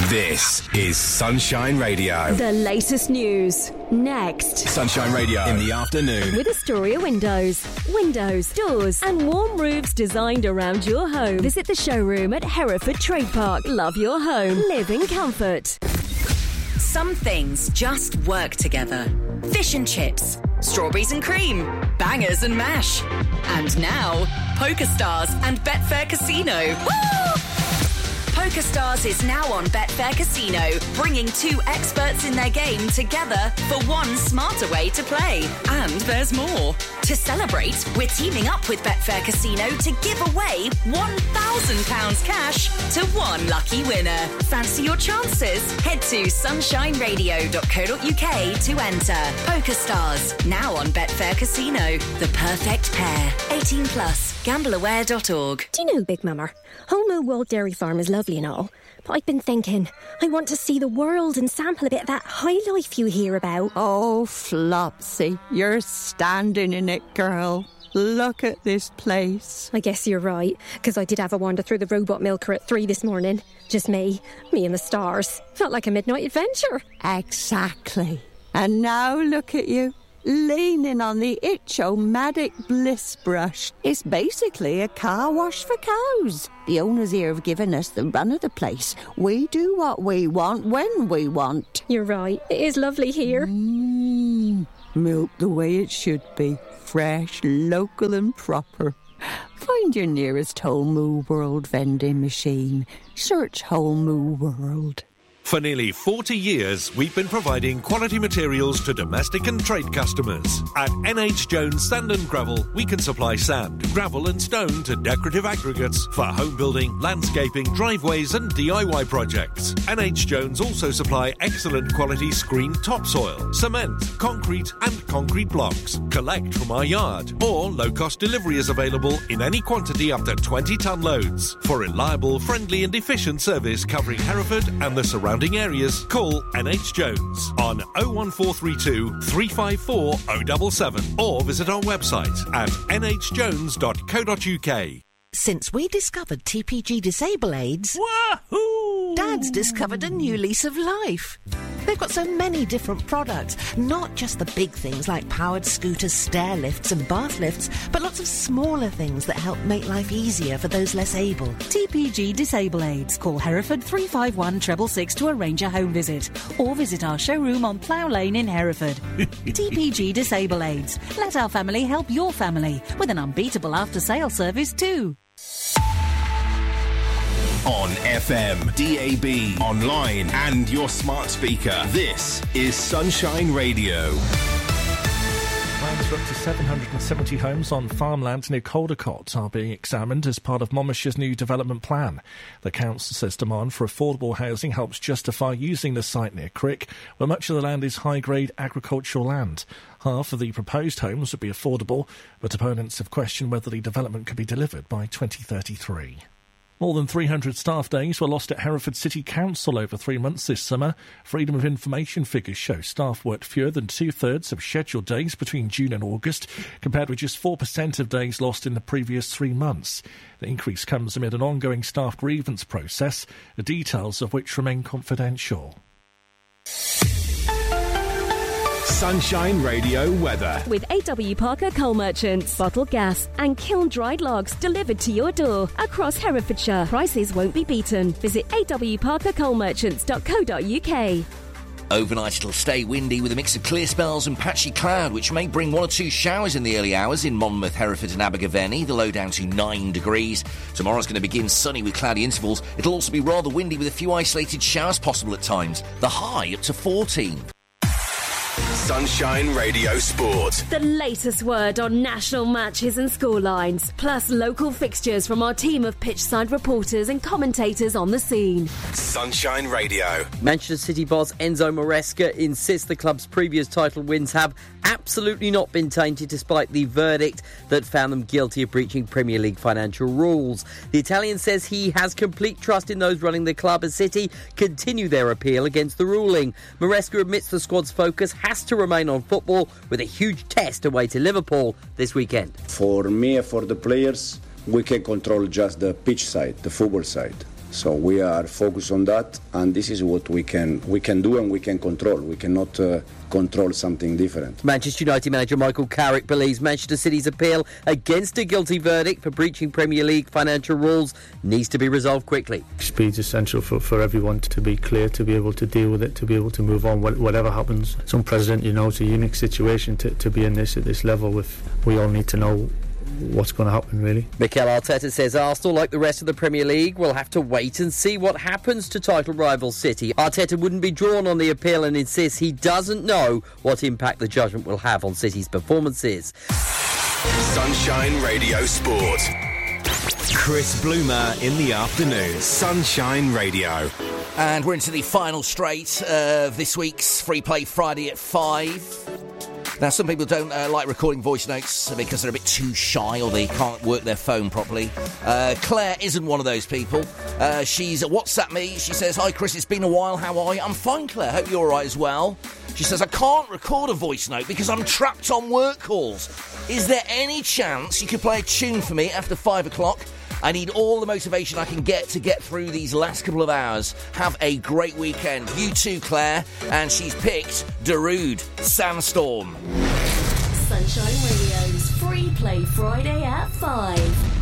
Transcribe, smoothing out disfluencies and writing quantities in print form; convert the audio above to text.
This is Sunshine Radio. The latest news. Next. Sunshine Radio in the afternoon. With Astoria Windows. Windows, doors and warm roofs designed around your home. Visit the showroom at Hereford Trade Park. Love your home. Live in comfort. Some things just work together. Fish and chips, strawberries and cream, bangers and mash. And now, PokerStars and Betfair Casino. Woo! PokerStars is now on Betfair Casino, bringing two experts in their game together for one smarter way to play. And there's more. To celebrate, we're teaming up with Betfair Casino to give away £1,000 cash to one lucky winner. Fancy your chances? Head to sunshineradio.co.uk to enter. PokerStars, now on Betfair Casino. The perfect pair. 18 plus. Gambleaware.org. Do you know, Big Mama, Whole Mill World Dairy Farm is lovely and all, but I've been thinking, I want to see the world and sample a bit of that high life you hear about. Oh, Flopsy, you're standing in it, girl. Look at this place. I guess you're right, because I did have a wander through the robot milker at 3 this morning. Just me and the stars. Felt like a midnight adventure. Exactly. And now look at you, leaning on the Itch-O-Matic Bliss brush. It's basically a car wash for cows. The owners here have given us the run of the place. We do what we want when we want. You're right. It is lovely here. Milk the way it should be. Fresh, local and proper. Find your nearest Whole Moo World vending machine. Search Whole Moo World. For nearly 40 years, we've been providing quality materials to domestic and trade customers. At NH Jones Sand and Gravel, we can supply sand, gravel and stone to decorative aggregates for home building, landscaping, driveways and DIY projects. NH Jones also supply excellent quality screened topsoil, cement, concrete and concrete blocks. Collect from our yard, or low-cost delivery is available in any quantity up to 20-tonne loads. For reliable, friendly and efficient service covering Hereford and the surrounding areas, call NH Jones on 01432 354 077 or visit our website at nhjones.co.uk. Since we discovered TPG Disable Aids, Wahoo! Dad's discovered a new lease of life. They've got so many different products, not just the big things like powered scooters, stair lifts and bath lifts, but lots of smaller things that help make life easier for those less able. TPG Disable Aids. Call Hereford 351 666 to arrange a home visit, or visit our showroom on Plough Lane in Hereford. TPG Disable Aids. Let our family help your family with an unbeatable after-sale service too. On FM, DAB, online and your smart speaker. This is Sunshine Radio. Plans for up to 770 homes on farmland near Caldecott are being examined as part of Monmouthshire's new development plan. The council says demand for affordable housing helps justify using the site near Crick, where much of the land is high-grade agricultural land. Half of the proposed homes would be affordable, but opponents have questioned whether the development could be delivered by 2033. More than 300 staff days were lost at Hereford City Council over 3 months this summer. Freedom of Information figures show staff worked fewer than two-thirds of scheduled days between June and August, compared with just 4% of days lost in the previous 3 months. The increase comes amid an ongoing staff grievance process, the details of which remain confidential. Sunshine Radio weather. With AW Parker Coal Merchants. Bottled gas and kiln-dried logs delivered to your door across Herefordshire. Prices won't be beaten. Visit awparkercoalmerchants.co.uk. Overnight it'll stay windy with a mix of clear spells and patchy cloud, which may bring 1 or 2 showers in the early hours in Monmouth, Hereford and Abergavenny, the low down to 9 degrees. Tomorrow's going to begin sunny with cloudy intervals. It'll also be rather windy with a few isolated showers possible at times. The high up to 14. Sunshine Radio Sport. The latest word on national matches and scorelines, plus local fixtures from our team of pitchside reporters and commentators on the scene. Sunshine Radio. Manchester City boss Enzo Maresca insists the club's previous title wins have absolutely not been tainted, despite the verdict that found them guilty of breaching Premier League financial rules. The Italian says he has complete trust in those running the club as City continue their appeal against the ruling. Maresca admits the squad's focus has to remain on football, with a huge test away to Liverpool this weekend. For me and for the players, we can control just the pitch side, the football side. So we are focused on that, and this is what we can do and we can control. We cannot control something different. Manchester United manager Michael Carrick believes Manchester City's appeal against a guilty verdict for breaching Premier League financial rules needs to be resolved quickly. Speed's essential for everyone to be clear, to be able to deal with it, to be able to move on, whatever happens. It's unprecedented, it's a unique situation to be in this at this level. We all need to know what's going to happen, really. Mikel Arteta says Arsenal, like the rest of the Premier League, will have to wait and see what happens to title rival City. Arteta wouldn't be drawn on the appeal and insists he doesn't know what impact the judgment will have on City's performances. Sunshine Radio Sport. Chris Bloomer in the afternoon. Sunshine Radio. And we're into the final straight of this week's Free Play Friday at 5. Now, some people don't like recording voice notes because they're a bit too shy or they can't work their phone properly. Claire isn't one of those people. She's WhatsApped me. She says, "Hi, Chris, it's been a while. How are you?" "I'm fine, Claire. Hope you're all right as well." She says, "I can't record a voice note because I'm trapped on work calls. Is there any chance you could play a tune for me after 5 o'clock? I need all the motivation I can get to get through these last couple of hours. Have a great weekend." You too, Claire. And she's picked Darude, Sandstorm. Sunshine Radio's Free Play Friday at 5.